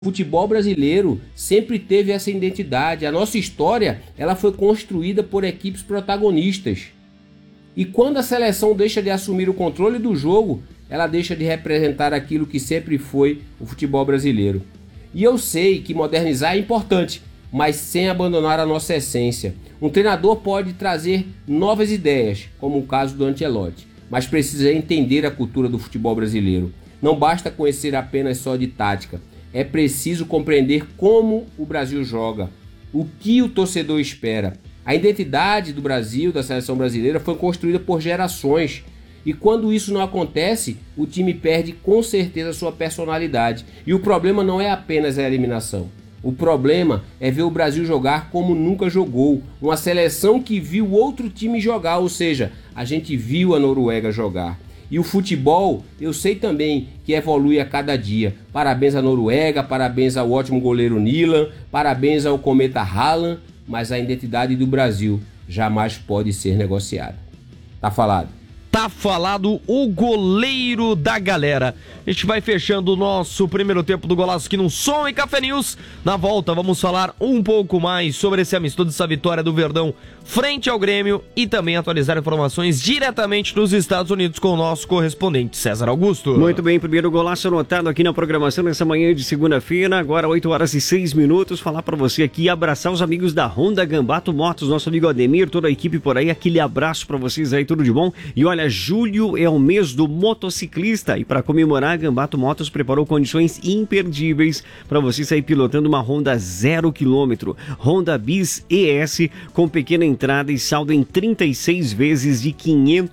O futebol brasileiro sempre teve essa identidade. A nossa história, ela foi construída por equipes protagonistas. E quando a seleção deixa de assumir o controle do jogo, ela deixa de representar aquilo que sempre foi o futebol brasileiro. E eu sei que modernizar é importante, mas sem abandonar a nossa essência. Um treinador pode trazer novas ideias, como o caso do Ancelotti, mas precisa entender a cultura do futebol brasileiro. Não basta conhecer apenas só de tática. É preciso compreender como o Brasil joga, o que o torcedor espera. A identidade do Brasil, da seleção brasileira, foi construída por gerações. E quando isso não acontece, o time perde com certeza sua personalidade. E o problema não é apenas a eliminação. O problema é ver o Brasil jogar como nunca jogou. Uma seleção que viu outro time jogar, ou seja, a gente viu a Noruega jogar. E o futebol, eu sei também que evolui a cada dia. Parabéns à Noruega, parabéns ao ótimo goleiro Nilan, parabéns ao cometa Haaland, mas a identidade do Brasil jamais pode ser negociada. Tá falado. Tá falado o goleiro da galera. A gente vai fechando o nosso primeiro tempo do Golaço aqui no Som e Café News. Na volta vamos falar um pouco mais sobre esse amistoso, essa vitória do Verdão frente ao Grêmio e também atualizar informações diretamente dos Estados Unidos com o nosso correspondente César Augusto. Muito bem, primeiro golaço anotado aqui na programação nessa manhã de segunda-feira, agora 8h06. Falar pra você aqui e abraçar os amigos da Honda Gambato Motos, nosso amigo Ademir, toda a equipe por aí, aquele abraço pra vocês aí, tudo de bom. E olha, julho é o mês do motociclista e para comemorar, a Gambato Motos preparou condições imperdíveis para você sair pilotando uma Honda 0 km, Honda Bis ES com pequena entrada e saldo em 36 vezes de R$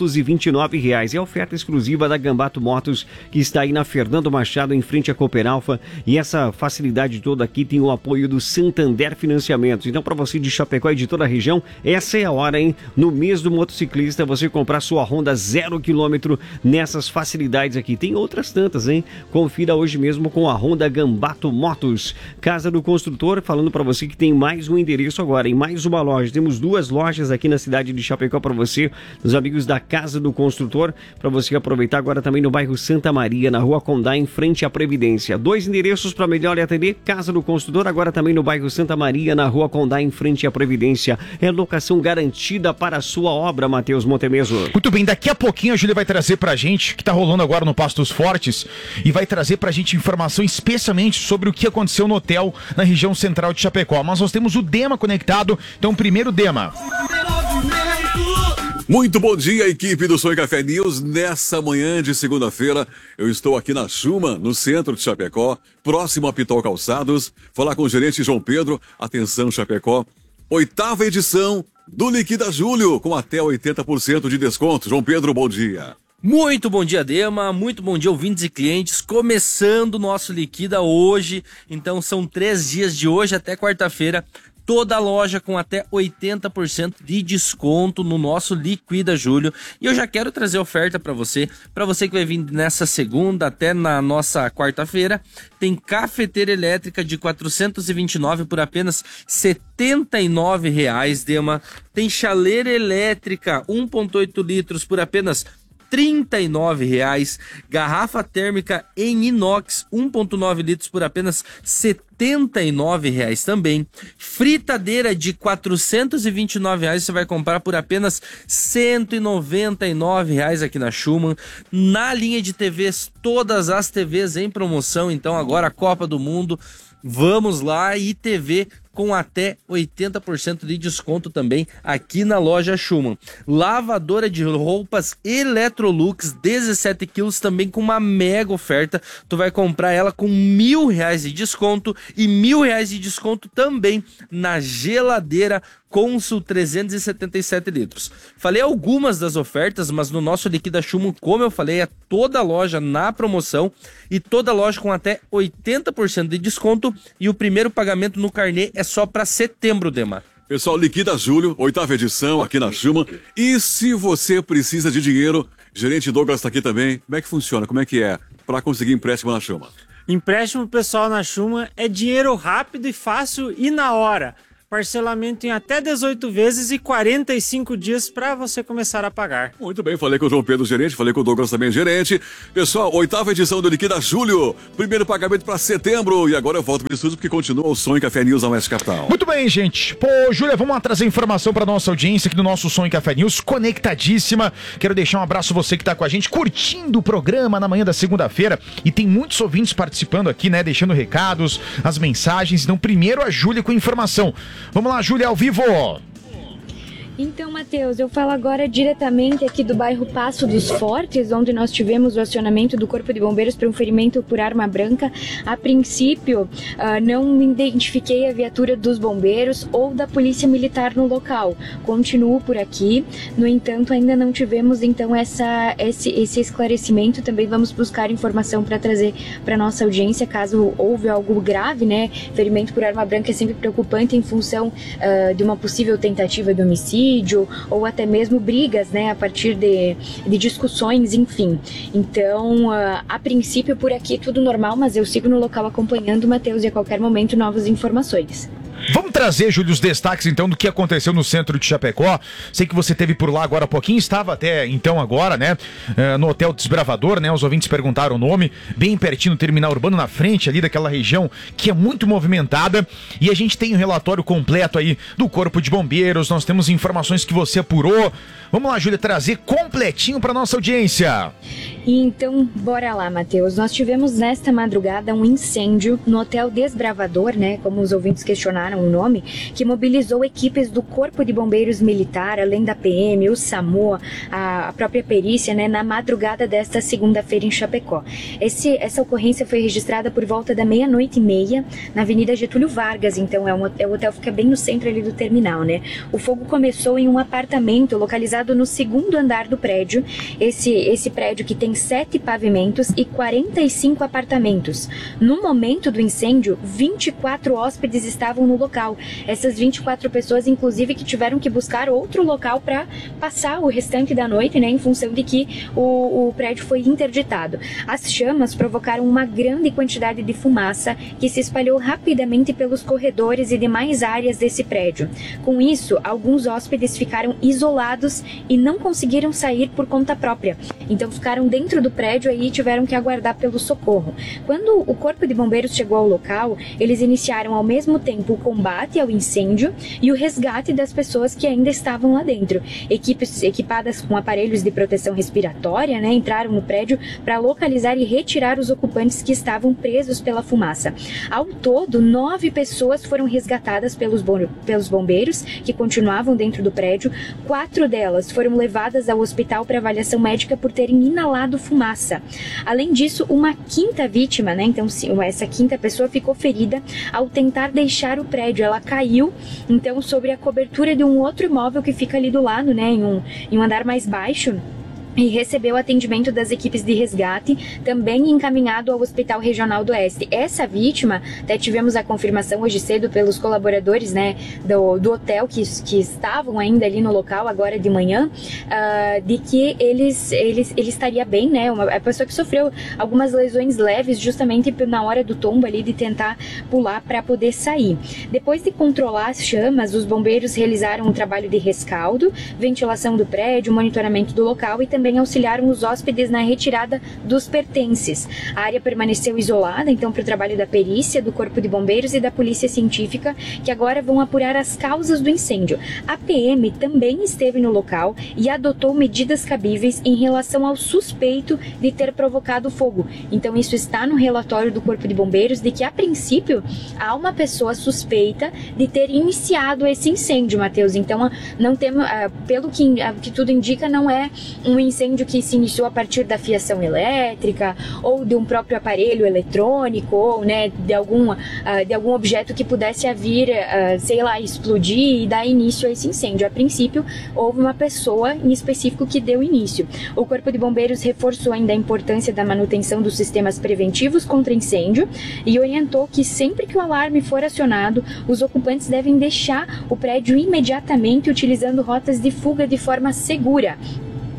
529. É a oferta exclusiva da Gambato Motos, que está aí na Fernando Machado, em frente à Cooperalfa, e essa facilidade toda aqui tem o apoio do Santander Financiamentos. Então, para você de Chapecó e de toda a região, essa é a hora, hein? No mês do motociclista, você comprar sua Honda 0 km nessas facilidades aqui. Tem outras tantas, hein? Confira hoje mesmo com a Honda Gambato Motos. Casa do Construtor, falando para você que tem mais um endereço agora, em mais uma loja. Temos duas lojas aqui na cidade de Chapecó para você, os amigos da Casa do Construtor, para você aproveitar agora também no bairro Santa Maria, na Rua Condá, em frente à Previdência. Dois endereços para melhor atender, Casa do Construtor, agora também no bairro Santa Maria, na Rua Condá, em frente à Previdência. É locação garantida para a sua obra, Matheus Montemeso. Muito bem, daqui a pouquinho a Júlia vai trazer pra gente, que tá rolando agora no Pastos Fortes, e vai trazer pra gente informação especialmente sobre o que aconteceu no hotel na região central de Chapecó. Mas nós temos o Dema conectado, então primeiro Dema. Muito bom dia, equipe do Som e Café News. Nessa manhã de segunda-feira, eu estou aqui na Chuma, no centro de Chapecó, próximo a Pitol Calçados, falar com o gerente João Pedro. Atenção, Chapecó, 8ª edição do Liquida Julho, com até 80% de desconto. João Pedro, bom dia. Muito bom dia, Dema, muito bom dia, ouvintes e clientes, começando o nosso Liquida hoje, então são 3 dias de hoje até quarta-feira, toda a loja com até 80% de desconto no nosso Liquida Julho. E eu já quero trazer oferta para você que vai vir nessa segunda até na nossa quarta-feira. Tem cafeteira elétrica de 429 por apenas R$ 79,00, Dema. Tem chaleira elétrica 1,8 litros por apenas R$ 39,00, garrafa térmica em inox 1,9 litros por apenas R$ 79,00 também. Fritadeira de R$ 429,00 você vai comprar por apenas R$ 199,00 aqui na Schumann. Na linha de TVs, todas as TVs em promoção, então agora a Copa do Mundo, vamos lá, e TV com até 80% de desconto também aqui na loja Schumann. Lavadora de roupas Electrolux 17 quilos também com uma mega oferta. Tu vai comprar ela com R$ 1.000 de desconto e R$ 1.000 de desconto também na geladeira Consul 377 litros. Falei algumas das ofertas, mas no nosso Liquida Schumann, como eu falei, é toda loja na promoção e toda loja com até 80% de desconto, e o primeiro pagamento no carnê é só para setembro, Dema. Pessoal, Liquida Julho, 8ª edição aqui na Schumann. E se você precisa de dinheiro, gerente Douglas está aqui também. Como é que funciona? Como é que é para conseguir empréstimo na Schumann? Empréstimo pessoal na Schumann é dinheiro rápido e fácil e na hora. parcelamento em até 18 vezes e 45 dias para você começar a pagar. Muito bem, falei com o João Pedro, gerente, falei com o Douglas também, gerente. Pessoal, 8ª edição do Liquida Julho, primeiro pagamento para setembro. E agora eu volto para o estúdio porque continua o Som em Café News na Oeste Capital. Muito bem, gente. Pô, Júlia, vamos lá trazer informação para nossa audiência aqui do nosso Som em Café News, conectadíssima. Quero deixar um abraço a você que tá com a gente, curtindo o programa na manhã da segunda-feira. E tem muitos ouvintes participando aqui, né, deixando recados, as mensagens. Então, primeiro a Júlia com informação. Vamos lá, Júlia, ao vivo. Então, Matheus, eu falo agora diretamente aqui do bairro Passo dos Fortes, onde nós tivemos o acionamento do Corpo de Bombeiros para um ferimento por arma branca. A princípio, não identifiquei a viatura dos bombeiros ou da Polícia Militar no local. Continuo por aqui, no entanto, ainda não tivemos então esse esclarecimento. Também vamos buscar informação para trazer para nossa audiência, caso houve algo grave, né? Ferimento por arma branca é sempre preocupante em função de uma possível tentativa de homicídio, ou até mesmo brigas, né, a partir de discussões, enfim. Então, a princípio por aqui tudo normal, mas eu sigo no local acompanhando, Matheus, e a qualquer momento novas informações. Vamos trazer, Júlio, os destaques, então, do que aconteceu no centro de Chapecó. Sei que você esteve por lá agora há pouquinho, estava até, então, agora, né, no Hotel Desbravador, né, os ouvintes perguntaram o nome, bem pertinho do terminal urbano, na frente ali daquela região que é muito movimentada, e a gente tem o relatório completo aí do Corpo de Bombeiros, nós temos informações que você apurou. Vamos lá, Júlia, trazer completinho para nossa audiência. Então, bora lá, Matheus. Nós tivemos nesta madrugada um incêndio no Hotel Desbravador, né, como os ouvintes questionaram o nome, que mobilizou equipes do Corpo de Bombeiros Militar, além da PM, o SAMU, a própria perícia, né, na madrugada desta segunda-feira em Chapecó. Essa ocorrência foi registrada por volta da 00:30, na Avenida Getúlio Vargas, então o hotel fica bem no centro ali do terminal, né. O fogo começou em um apartamento localizado no segundo andar do prédio, esse prédio que tem 7 pavimentos e 45 apartamentos. No momento do incêndio, 24 hóspedes estavam no local. Essas 24 pessoas, inclusive, que tiveram que buscar outro local para passar o restante da noite, né, em função de que o prédio foi interditado. As chamas provocaram uma grande quantidade de fumaça que se espalhou rapidamente pelos corredores e demais áreas desse prédio. Com isso, alguns hóspedes ficaram isolados e não conseguiram sair por conta própria. Então ficaram dentro do prédio aí e tiveram que aguardar pelo socorro. Quando o Corpo de Bombeiros chegou ao local, eles iniciaram ao mesmo tempo o combate ao incêndio e o resgate das pessoas que ainda estavam lá dentro. Equipes equipadas com aparelhos de proteção respiratória, né, entraram no prédio para localizar e retirar os ocupantes que estavam presos pela fumaça. Ao todo, 9 pessoas foram resgatadas pelos bombeiros, que continuavam dentro do prédio. 4 delas foram levadas ao hospital para avaliação médica por terem inalado fumaça. Além disso, uma quinta vítima, né, então essa quinta pessoa ficou ferida ao tentar deixar o prédio. Ela caiu, então, sobre a cobertura de um outro imóvel que fica ali do lado, né, em um andar mais baixo, e recebeu atendimento das equipes de resgate, também encaminhado ao Hospital Regional do Oeste. Essa vítima, até tivemos a confirmação hoje cedo pelos colaboradores, né, do hotel que estavam ainda ali no local agora de manhã, de que ele estaria bem, né, uma pessoa que sofreu algumas lesões leves justamente na hora do tombo ali, de tentar pular para poder sair. Depois de controlar as chamas, os bombeiros realizaram um trabalho de rescaldo, ventilação do prédio, monitoramento do local e também auxiliaram os hóspedes na retirada dos pertences. A área permaneceu isolada, então, para o trabalho da perícia, do Corpo de Bombeiros e da Polícia Científica, que agora vão apurar as causas do incêndio. A PM também esteve no local e adotou medidas cabíveis em relação ao suspeito de ter provocado o fogo. Então, isso está no relatório do Corpo de Bombeiros, de que, a princípio, há uma pessoa suspeita de ter iniciado esse incêndio, Matheus. Então, não temos, pelo que tudo indica, não é um incêndio que se iniciou a partir da fiação elétrica ou de um próprio aparelho eletrônico, ou, né, de algum objeto que pudesse vir, sei lá, explodir e dar início a esse incêndio. A princípio, houve uma pessoa em específico que deu início. O Corpo de Bombeiros reforçou ainda a importância da manutenção dos sistemas preventivos contra incêndio e orientou que sempre que o alarme for acionado, os ocupantes devem deixar o prédio imediatamente, utilizando rotas de fuga de forma segura.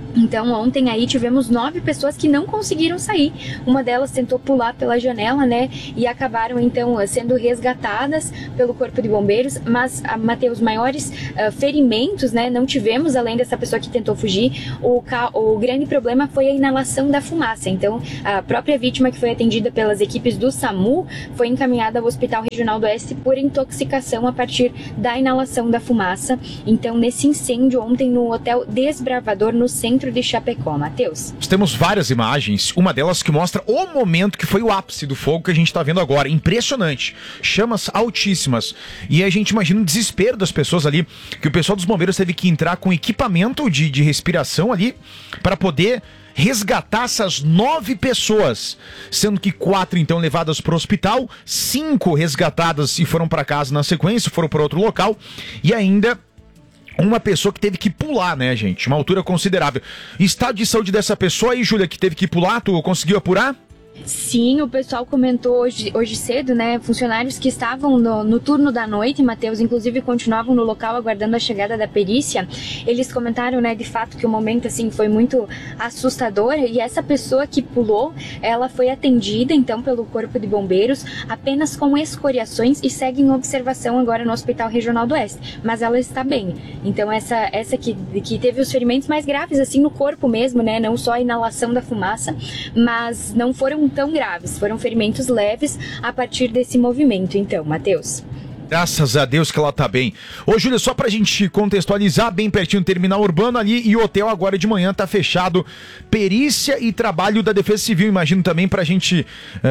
Então ontem aí tivemos 9 pessoas que não conseguiram sair. Uma delas tentou pular pela janela, né? E acabaram então sendo resgatadas pelo Corpo de Bombeiros. Mas, Matheus, maiores ferimentos, né? Não tivemos, além dessa pessoa que tentou fugir. O grande problema foi a inalação da fumaça. Então a própria vítima, que foi atendida pelas equipes do SAMU, foi encaminhada ao Hospital Regional do Oeste por intoxicação a partir da inalação da fumaça. Então nesse incêndio ontem no Hotel Desbravador, no centro de Chapecó. Matheus. Nós temos várias imagens, uma delas que mostra o momento que foi o ápice do fogo que a gente está vendo agora. Impressionante. Chamas altíssimas. E a gente imagina o desespero das pessoas ali, que o pessoal dos bombeiros teve que entrar com equipamento de respiração ali para poder resgatar essas 9 pessoas, sendo que 4 então levadas para o hospital, 5 resgatadas e foram para casa na sequência, foram para outro local, e ainda uma pessoa que teve que pular, né, gente? Uma altura considerável. Estado de saúde dessa pessoa aí, Júlia, que teve que pular, tu conseguiu apurar? Sim, o pessoal comentou hoje cedo, né? Funcionários que estavam no turno da noite, Matheus, inclusive continuavam no local aguardando a chegada da perícia. Eles comentaram, né, de fato que o momento assim foi muito assustador, e essa pessoa que pulou, ela foi atendida então pelo Corpo de Bombeiros apenas com escoriações e segue em observação agora no Hospital Regional do Oeste, mas ela está bem. Então essa que teve os ferimentos mais graves assim no corpo mesmo, né? Não só a inalação da fumaça, mas não foram tão graves, foram ferimentos leves a partir desse movimento, então, Matheus. Graças a Deus que ela tá bem. Ô, Júlia, só pra gente contextualizar, bem pertinho do terminal urbano ali, e o hotel agora de manhã tá fechado. Perícia e trabalho da Defesa Civil, imagino também pra gente,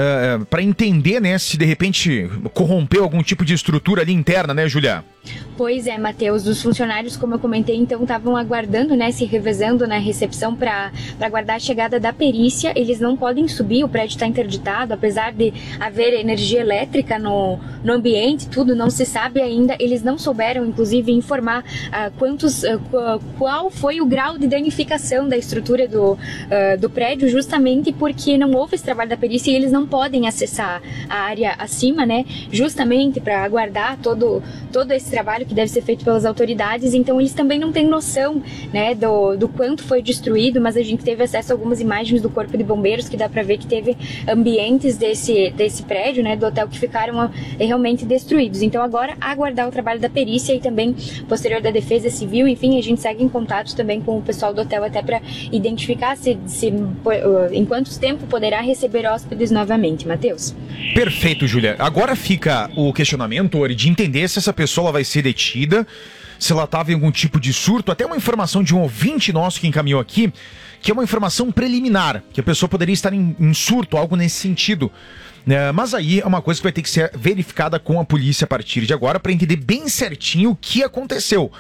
pra entender, né, se de repente corrompeu algum tipo de estrutura ali interna, né, Júlia? Pois é, Matheus, os funcionários, como eu comentei, então estavam aguardando, né, se revezando na recepção para aguardar a chegada da perícia. Eles não podem subir, o prédio está interditado, apesar de haver energia elétrica no ambiente, tudo não se sabe ainda. Eles não souberam, inclusive, informar qual foi o grau de danificação da estrutura do prédio, justamente porque não houve esse trabalho da perícia e eles não podem acessar a área acima, né, justamente para aguardar todo esse trabalho que deve ser feito pelas autoridades. Então eles também não têm noção, né, do quanto foi destruído, mas a gente teve acesso a algumas imagens do Corpo de Bombeiros que dá para ver que teve ambientes desse prédio, né, do hotel, que ficaram realmente destruídos. Então agora aguardar o trabalho da perícia e também posterior da Defesa Civil. Enfim, a gente segue em contato também com o pessoal do hotel até para identificar se em quanto tempo poderá receber hóspedes novamente, Matheus. Perfeito, Júlia. Agora fica o questionamento, Ori, de entender se essa pessoa vai ser detida, se ela estava em algum tipo de surto. Até uma informação de um ouvinte nosso que encaminhou aqui, que é uma informação preliminar, que a pessoa poderia estar em surto, algo nesse sentido. Mas aí é uma coisa que vai ter que ser verificada com a polícia a partir de agora para entender bem certinho o que aconteceu.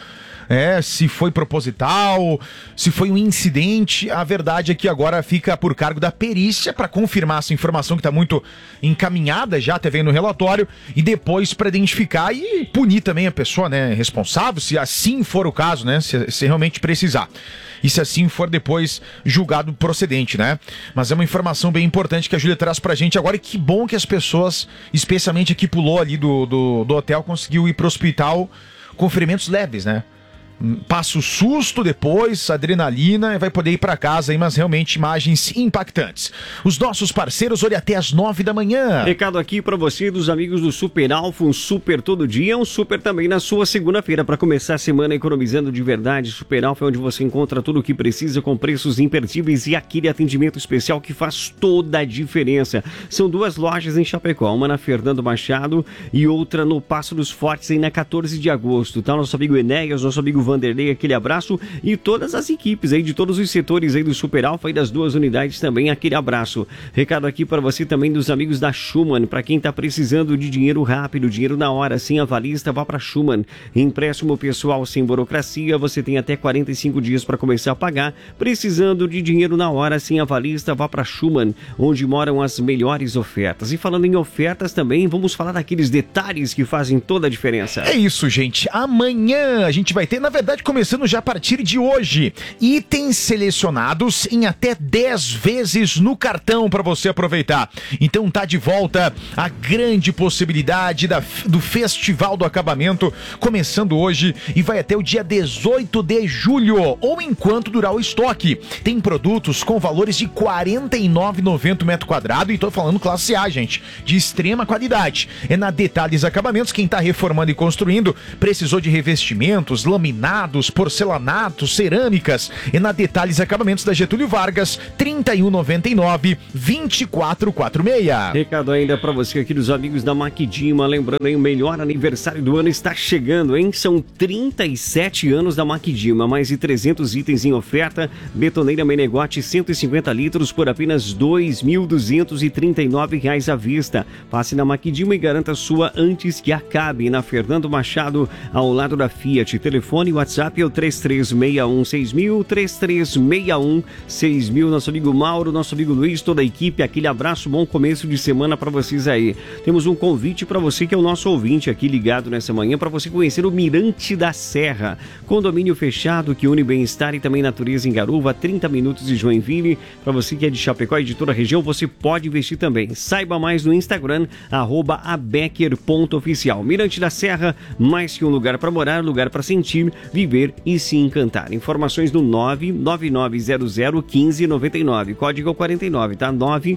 Se foi proposital, se foi um incidente. A verdade é que agora fica por cargo da perícia para confirmar essa informação que está muito encaminhada já, até vendo no relatório, e depois para identificar e punir também a pessoa, né, responsável, se assim for o caso, né, se realmente precisar. E se assim for depois julgado procedente, né? Mas é uma informação bem importante que a Júlia traz pra gente agora, e que bom que as pessoas, especialmente a que pulou ali do hotel, conseguiu ir pro hospital com ferimentos leves, né? Passa o susto depois, adrenalina, e vai poder ir para casa aí, mas realmente imagens impactantes. Os nossos parceiros, olha, até às 9 da manhã. Recado aqui para você dos amigos do Super Alfa, um super todo dia, um super também na sua segunda-feira, para começar a semana economizando de verdade. Super Alfa é onde você encontra tudo o que precisa com preços imperdíveis e aquele atendimento especial que faz toda a diferença. São 2 lojas em Chapecó, uma na Fernando Machado e outra no Passo dos Fortes, aí na 14 de agosto, tá? Nosso amigo Enéas, nosso amigo Vanderlei, aquele abraço, e todas as equipes aí de todos os setores aí do Super Alfa e das 2 unidades também, aquele abraço. Recado aqui para você também dos amigos da Schumann, para quem tá precisando de dinheiro rápido, dinheiro na hora, sem avalista, vá para Schumann. Empréstimo pessoal sem burocracia, você tem até 45 dias para começar a pagar. Precisando de dinheiro na hora, sem avalista, vá para Schumann, onde moram as melhores ofertas. E falando em ofertas também, vamos falar daqueles detalhes que fazem toda a diferença. É isso, gente. Amanhã a gente vai ter, na verdade, verdade, começando já a partir de hoje. Itens selecionados em até 10 vezes no cartão para você aproveitar. Então tá de volta a grande possibilidade do Festival do Acabamento, começando hoje e vai até o dia 18 de julho, ou enquanto durar o estoque. Tem produtos com valores de R$ 49,90 metro quadrado, e tô falando classe A, gente, de extrema qualidade. É na Detalhes Acabamentos. Quem tá reformando e construindo, precisou de revestimentos, laminados, porcelanatos, cerâmicas, é na Detalhes Acabamentos da Getúlio Vargas, 3199-2446. Recado ainda para você aqui dos amigos da Maquidima, lembrando aí, o melhor aniversário do ano está chegando, hein? São 37 anos da Maquidima, mais de 300 itens em oferta. Betoneira Menegote 150 litros por apenas R$ 2.239 à vista. Passe na Maquidima e garanta sua antes que acabe. Na Fernando Machado, ao lado da Fiat. Telefone e WhatsApp é o 33616000, 33616000. Nosso amigo Mauro, nosso amigo Luiz, toda a equipe, aquele abraço, bom começo de semana para vocês aí. Temos um convite para você que é o nosso ouvinte aqui ligado nessa manhã, para você conhecer o Mirante da Serra, condomínio fechado que une bem-estar e também natureza em Garuva, 30 minutos de Joinville. Para você que é de Chapecó e de toda a região, você pode investir também. Saiba mais no Instagram, @abecker.oficial. Mirante da Serra, mais que um lugar para morar, lugar para sentir, viver e se encantar. Informações no 999001599, código 49, tá?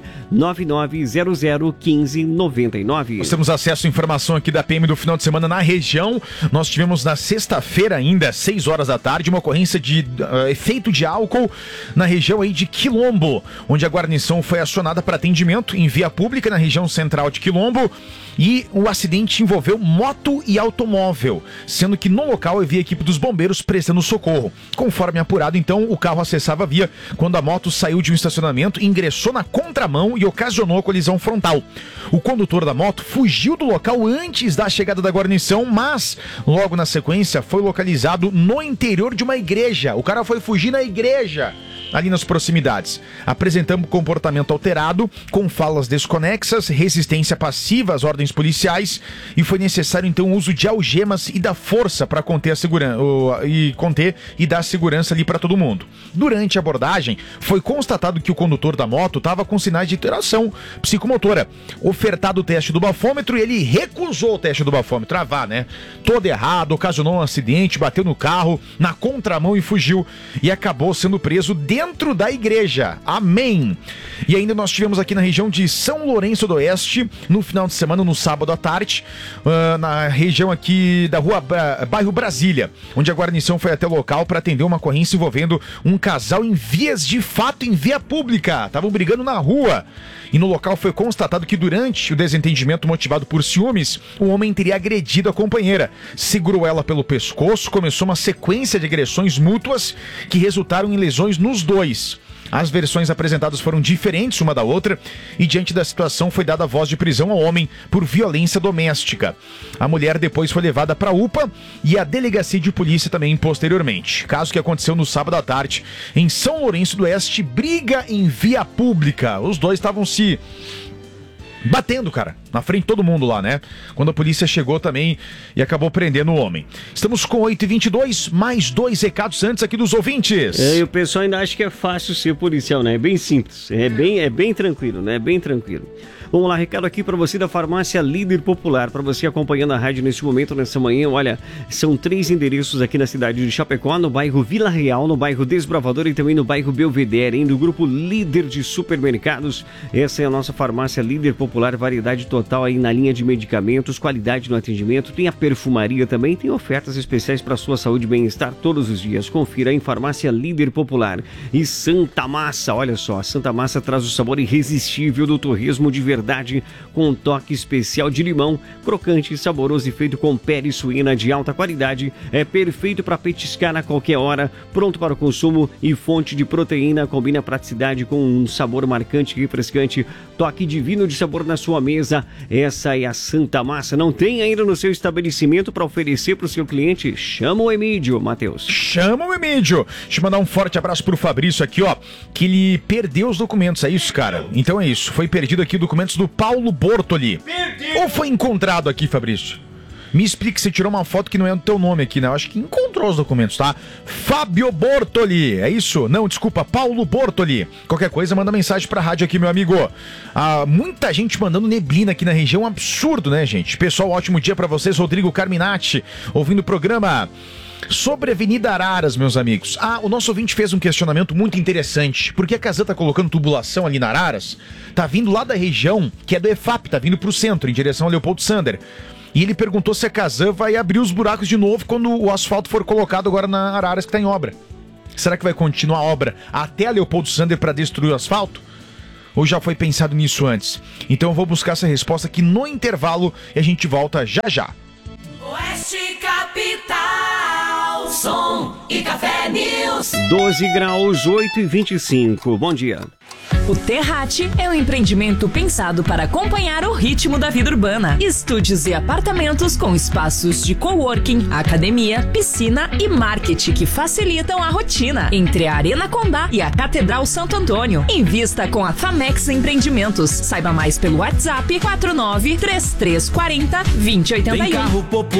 999001599. Nós temos acesso à informação aqui da PM do final de semana na região. Nós tivemos na sexta-feira ainda, 6 horas da tarde, uma ocorrência de efeito de álcool na região aí de Quilombo, onde a guarnição foi acionada para atendimento em via pública na região central de Quilombo, e o acidente envolveu moto e automóvel, sendo que no local havia a equipe dos bombeiros prestando socorro. Conforme apurado, então, o carro acessava a via quando a moto saiu de um estacionamento, ingressou na contramão e ocasionou a colisão frontal. O condutor da moto fugiu do local antes da chegada da guarnição, mas logo na sequência foi localizado no interior de uma igreja. O cara foi fugir na igreja, ali nas proximidades, apresentando comportamento alterado, com falas desconexas, resistência passiva às ordens policiais, e foi necessário então o uso de algemas e da força para conter a segurança e dar segurança ali para todo mundo. Durante a abordagem, foi constatado que o condutor da moto estava com sinais de alteração psicomotora. Ofertado o teste do bafômetro, e ele recusou o teste do bafômetro. Travar, né? Todo errado, ocasionou um acidente, bateu no carro, na contramão e fugiu, e acabou sendo preso dentro da igreja. Amém! E ainda nós tivemos aqui na região de São Lourenço do Oeste, no final de semana, no sábado à tarde, na região aqui da rua bairro Brasília, onde a guarnição foi até o local para atender uma ocorrência envolvendo um casal em vias de fato em via pública. Estavam brigando na rua. E no local foi constatado que durante o desentendimento motivado por ciúmes, o homem teria agredido a companheira, segurou ela pelo pescoço, começou uma sequência de agressões mútuas que resultaram em lesões nos dois. As versões apresentadas foram diferentes uma da outra, e diante da situação foi dada voz de prisão ao homem por violência doméstica. A mulher depois foi levada para a UPA e a delegacia de polícia também posteriormente. Caso que aconteceu no sábado à tarde em São Lourenço do Oeste, briga em via pública. Os dois estavam se batendo, cara, na frente de todo mundo lá, né? Quando a polícia chegou também e acabou prendendo o homem. Estamos com 8h22, mais 2 recados antes aqui dos ouvintes. E o pessoal ainda acha que é fácil ser policial, né? É bem simples, é bem tranquilo, né? É bem tranquilo. Vamos lá, recado aqui para você da Farmácia Líder Popular, para você acompanhando a rádio nesse momento, nessa manhã. Olha, são 3 endereços aqui na cidade de Chapecó, no bairro Vila Real, no bairro Desbravador e também no bairro Belvedere, hein? Do grupo Líder de Supermercados. Essa é a nossa Farmácia Líder Popular, variedade total aí na linha de medicamentos, qualidade no atendimento, tem a perfumaria também, tem ofertas especiais para sua saúde e bem-estar todos os dias. Confira em Farmácia Líder Popular. E Santa Massa, olha só, a Santa Massa traz o sabor irresistível do torresmo de verdade, com um toque especial de limão, crocante, saboroso e feito com pele suína de alta qualidade. É perfeito para petiscar a qualquer hora, pronto para o consumo e fonte de proteína. Combina a praticidade com um sabor marcante e refrescante, toque divino de sabor na sua mesa. Essa é a Santa Massa. Não tem ainda no seu estabelecimento para oferecer para o seu cliente? Chama o Emílio, Matheus. Chama o Emílio. Deixa eu mandar um forte abraço pro Fabrício aqui, ó, que ele perdeu os documentos, é isso, cara? Então é isso, foi perdido aqui documentos do Paulo Bortoli. Ou foi encontrado aqui, Fabrício? Me explique, você tirou uma foto que não é do teu nome aqui, né? Eu acho que encontrou mostrou os documentos, tá? Fábio Bortoli, é isso? Não, desculpa, Paulo Bortoli. Qualquer coisa, manda mensagem pra rádio aqui, meu amigo. Muita gente mandando neblina aqui na região, absurdo, né, gente? Pessoal, ótimo dia pra vocês. Rodrigo Carminati, ouvindo o programa. Sobre a Avenida Araras, meus amigos. O nosso ouvinte fez um questionamento muito interessante. Por que a Casan tá colocando tubulação ali na Araras? Tá vindo lá da região, que é do EFAP, tá vindo pro centro, em direção a Leopoldo Sander. E ele perguntou se a Casan vai abrir os buracos de novo quando o asfalto for colocado agora na Araras, que tá em obra. Será que vai continuar a obra até a Leopoldo Sander para destruir o asfalto? Ou já foi pensado nisso antes? Então eu vou buscar essa resposta aqui no intervalo e a gente volta já já. Oeste Capital, som e café News. 12 graus, 8h25. Bom dia. O Terrate é um empreendimento pensado para acompanhar o ritmo da vida urbana. Estúdios e apartamentos com espaços de coworking, academia, piscina e marketing que facilitam a rotina entre a Arena Condá e a Catedral Santo Antônio. Invista com a Famex Empreendimentos. Saiba mais pelo WhatsApp 49 3340 2081. Tem carro popular